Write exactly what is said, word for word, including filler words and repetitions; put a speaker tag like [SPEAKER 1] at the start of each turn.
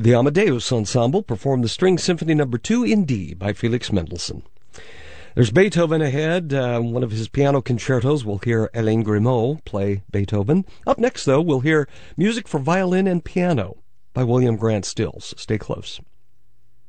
[SPEAKER 1] The Amadeus Ensemble performed the String Symphony Number two in D by Felix Mendelssohn. There's Beethoven ahead. Uh, one of his piano concertos. We'll hear Hélène Grimaud play Beethoven. Up next, though, we'll hear music for violin and piano by William Grant Stills. Stay close.